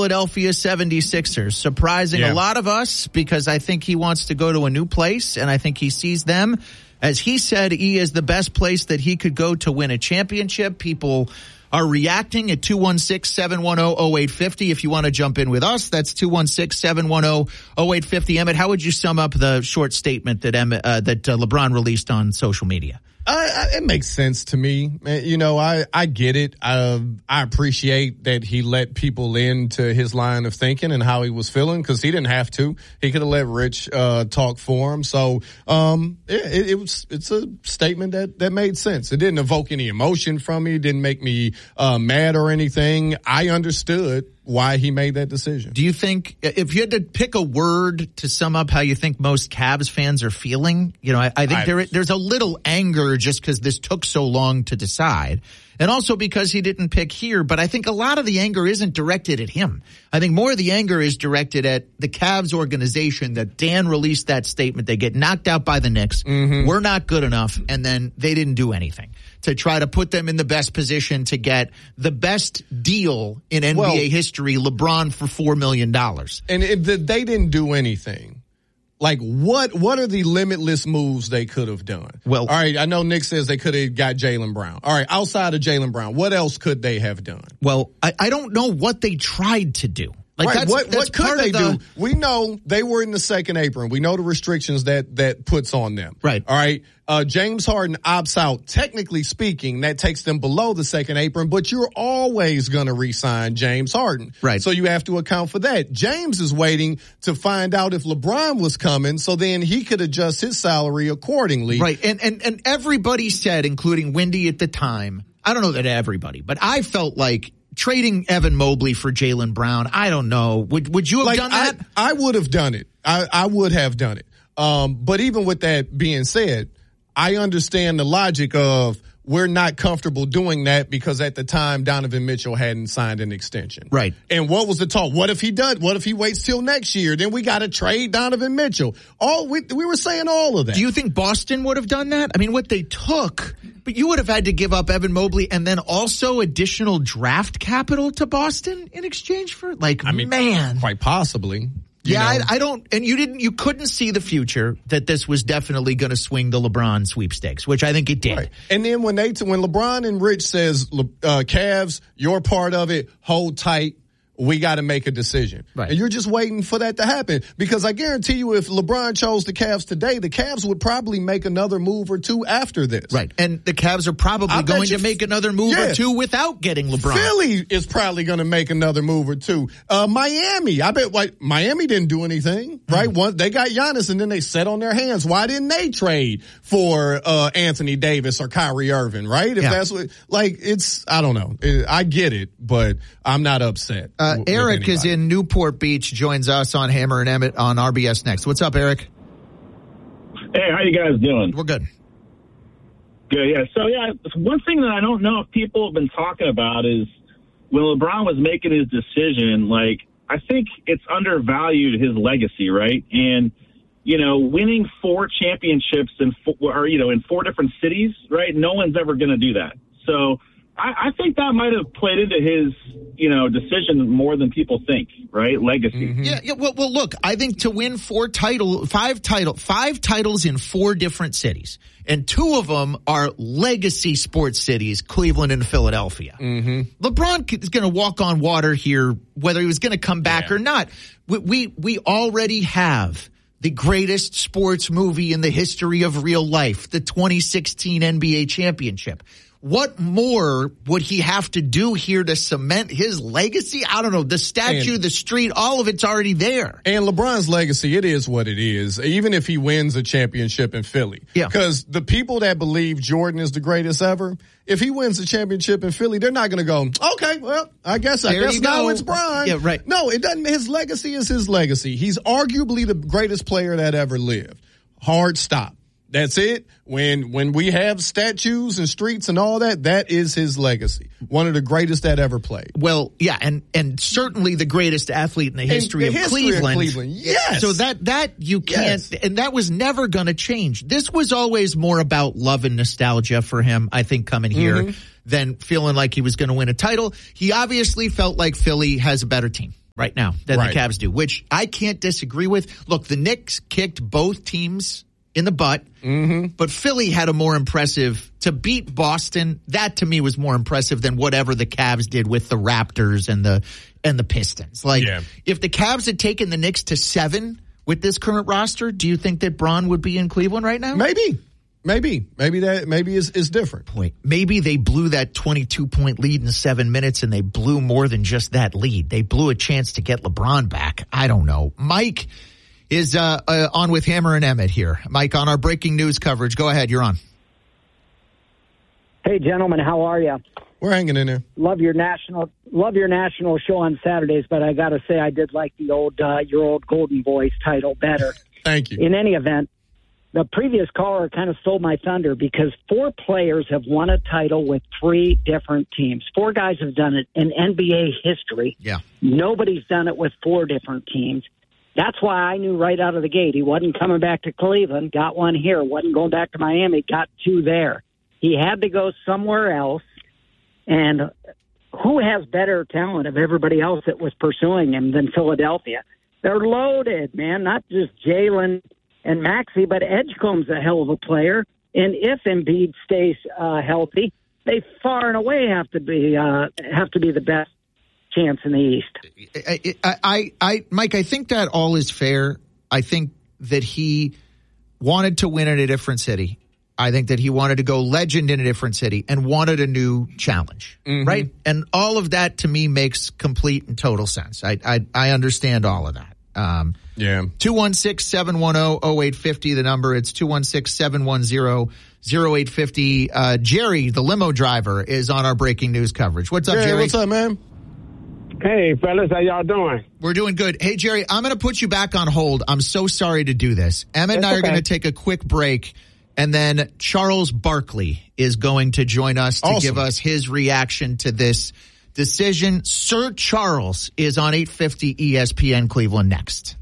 Philadelphia 76ers, surprising a lot of us because I think he wants to go to a new place, and I think he sees them, as he said, he is the best place that he could go to win a championship. People are reacting at 216-710-0850. If you want to jump in with us, that's 216-710-0850. Emmett, how would you sum up the short statement that LeBron released on social media? It makes sense to me. You know, I get it. I appreciate that he let people into his line of thinking and how he was feeling, because he didn't have to. He could have let Rich talk for him. So it's a statement that made sense. It didn't evoke any emotion from me. It didn't make me mad or anything. I understood why he made that decision. Do you think, if you had to pick a word to sum up how you think most Cavs fans are feeling, you know, I think there's a little anger just because this took so long to decide, and also because he didn't pick here. But I think a lot of the anger isn't directed at him. I think more of the anger is directed at the Cavs organization, that Dan released that statement. They get knocked out by the Knicks. Mm-hmm. We're not good enough. And then they didn't do anything to try to put them in the best position to get the best deal in NBA history, LeBron for $4 million. And they didn't do anything. Like, what are the limitless moves they could have done? Well, all right, I know Nick says they could have got Jaylen Brown. All right, outside of Jaylen Brown, what else could they have done? Well, I don't know what they tried to do. Like, right. That's what could they do? We know they were in the second apron. We know the restrictions that puts on them. Right. All right. James Harden opts out. Technically speaking, that takes them below the second apron, but you're always going to re-sign James Harden. Right. So you have to account for that. James is waiting to find out if LeBron was coming, so then he could adjust his salary accordingly. Right. And everybody said, including Wendy at the time, I don't know that everybody, but I felt like trading Evan Mobley for Jaylen Brown, I don't know. Would you have done that? I would have done it. I would have done it. But even with that being said, I understand the logic of we're not comfortable doing that because at the time Donovan Mitchell hadn't signed an extension. Right. And what was the talk? What if he does? What if he waits till next year? Then we got to trade Donovan Mitchell. We were saying all of that. Do you think Boston would have done that? I mean, what they took, but you would have had to give up Evan Mobley and then also additional draft capital to Boston in exchange for, man. Quite possibly. Yeah, I don't, and you couldn't see the future that this was definitely going to swing the LeBron sweepstakes, which I think it did. Right. And then when LeBron and Rich says, Cavs, you're part of it, hold tight, we got to make a decision. Right. And you're just waiting for that to happen, because I guarantee you if LeBron chose the Cavs today, the Cavs would probably make another move or two after this. Right. And the Cavs are probably going to make another move or two without getting LeBron. Philly is probably going to make another move or two. Miami, I bet Miami didn't do anything, right? Once they got Giannis and then they sat on their hands. Why didn't they trade for Anthony Davis or Kyrie Irving, right? If that's what, I don't know. I get it, but I'm not upset. Eric is in Newport Beach, joins us on Hammer and Emmett on RBS Next. What's up, Eric? Hey, how you guys doing? We're good. Good, yeah. So, one thing that I don't know if people have been talking about is when LeBron was making his decision, I think it's undervalued his legacy, right? And, winning 4 championships in 4 different cities, right? No one's ever going to do that. So I think that might have played into his, decision more than people think, right? Legacy. Mm-hmm. Yeah. Well, look, I think to win 5 titles in 4 different cities, and 2 of them are legacy sports cities, Cleveland and Philadelphia. Mm-hmm. LeBron is going to walk on water here, whether he was going to come back or not. We already have the greatest sports movie in the history of real life, the 2016 NBA championship. What more would he have to do here to cement his legacy? I don't know. The statue, the street, all of it's already there. And LeBron's legacy, it is what it is, even if he wins a championship in Philly. Yeah. Because the people that believe Jordan is the greatest ever, if he wins a championship in Philly, they're not going to go, okay, well, I guess now it's Bron. Yeah, right. No, it doesn't. His legacy is his legacy. He's arguably the greatest player that ever lived. Hard stop. That's it. When we have statues and streets and all that, that is his legacy. One of the greatest that ever played. Well, yeah, and certainly the greatest athlete in the history of Cleveland. Yes. So that you can't, and that was never going to change. This was always more about love and nostalgia for him, I think, coming here than feeling like he was going to win a title. He obviously felt like Philly has a better team. right now than the Cavs do, which I can't disagree with. Look, the Knicks kicked both teams in the butt, but Philly had a more impressive, to beat Boston, that to me was more impressive than whatever the Cavs did with the Raptors and the Pistons. If the Cavs had taken the Knicks to 7 with this current roster, do you think that Bron would be in Cleveland right now? Maybe that is different. Maybe they blew that 22-point lead in 7 minutes, and they blew more than just that lead. They blew a chance to get LeBron back. I don't know. Mike is on with Hammer and Emmett here. Mike, on our breaking news coverage. Go ahead. You're on. Hey, gentlemen. How are you? We're hanging in there. Love your national show on Saturdays, but I got to say I did like the your old Golden Boys title better. Thank you. In any event, the previous caller kind of stole my thunder because 4 players have won a title with 3 different teams. 4 guys have done it in NBA history. Yeah. Nobody's done it with 4 different teams. That's why I knew right out of the gate he wasn't coming back to Cleveland, got 1 here, wasn't going back to Miami, got 2 there. He had to go somewhere else. And who has better talent of everybody else that was pursuing him than Philadelphia? They're loaded, man, not just Jalen and Maxey, but Edgecombe's a hell of a player. And if Embiid stays healthy, they far and away have to be the best chance in the East. Mike, I think that all is fair. I think that he wanted to win in a different city. I think that he wanted to go legend in a different city and wanted a new challenge, right? And all of that to me makes complete and total sense. I understand all of that. 216-710-0850, the number. It's 216-710-0850. Jerry, the limo driver, is on our breaking news coverage. What's up, Jerry? What's up, man? Hey, fellas, how y'all doing? We're doing good. Hey, Jerry, I'm going to put you back on hold. I'm so sorry to do this. Emmett and I are going to take a quick break, and then Charles Barkley is going to join us to give us his reaction to this decision. Sir Charles is on 850 ESPN Cleveland next.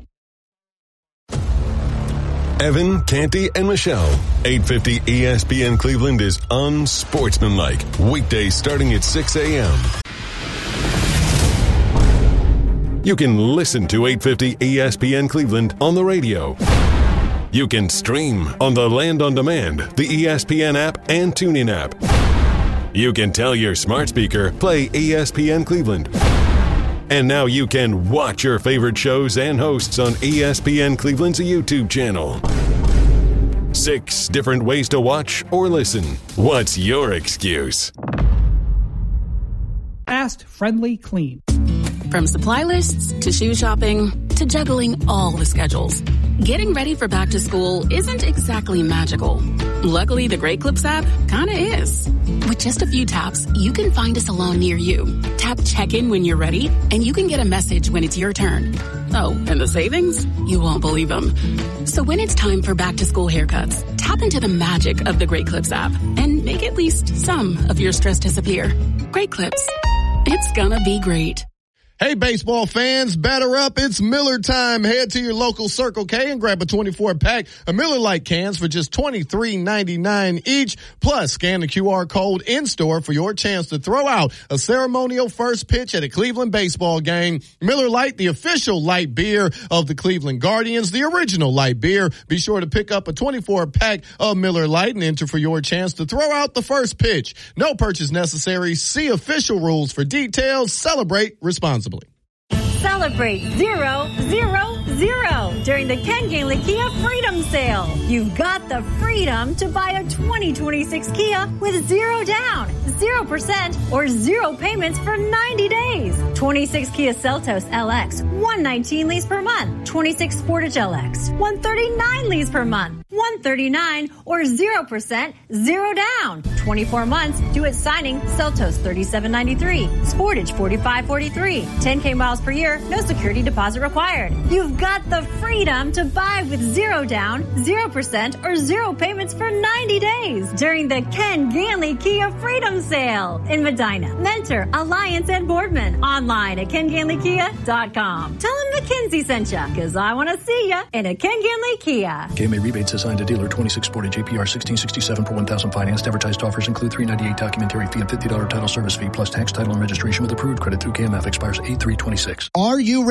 Evan, Canty, and Michelle. 850 ESPN Cleveland is unsportsmanlike. Weekdays starting at 6 a.m. You can listen to 850 ESPN Cleveland on the radio. You can stream on the Land on Demand, the ESPN app, and TuneIn app. You can tell your smart speaker, play ESPN Cleveland. And now you can watch your favorite shows and hosts on ESPN Cleveland's YouTube channel. 6 different ways to watch or listen. What's your excuse? Fast, friendly, clean. From supply lists to shoe shopping to juggling all the schedules, getting ready for back to school isn't exactly magical. Luckily, the Great Clips app kinda is. With just a few taps, you can find a salon near you. Tap check-in when you're ready, and you can get a message when it's your turn. Oh, and the savings? You won't believe them. So when it's time for back to school haircuts, tap into the magic of the Great Clips app and make at least some of your stress disappear. Great Clips. It's gonna be great. Hey, baseball fans, batter up. It's Miller time. Head to your local Circle K and grab a 24-pack of Miller Lite cans for just $23.99 each. Plus, scan the QR code in-store for your chance to throw out a ceremonial first pitch at a Cleveland baseball game. Miller Lite, the official light beer of the Cleveland Guardians, the original light beer. Be sure to pick up a 24-pack of Miller Lite and enter for your chance to throw out the first pitch. No purchase necessary. See official rules for details. Celebrate responsibly. Celebrate 0-0-0 during the Ken Gainley Kia Freedom Sale. You've got the freedom to buy a 2026 Kia with 0 down, 0% or 0 payments for 90 days. 26 Kia Seltos LX, $119 lease per month. 26 Sportage LX, $139 lease per month. $139 or 0%, 0 down. 24 months, due at signing, Seltos $37.93. Sportage $45.43. 10K miles per year, no security deposit required. You've got the freedom to buy with 0 down, 0% or 0 payments for 90 days during the Ken Gainley Kia Freedom Sale in Medina, Mentor, Alliance, and Boardman. Online at KenGainleyKia.com. Tell them McKinsey sent you, because I want to see you in a Ken Gainley Kia. KMA rebates assigned to dealer 26 Sportage APR 1667 per 1,000 financed. Advertised offers include $398 documentary fee and $50 title service fee plus tax, title, and registration with approved credit through KMF. Expires 8/3/26. Are you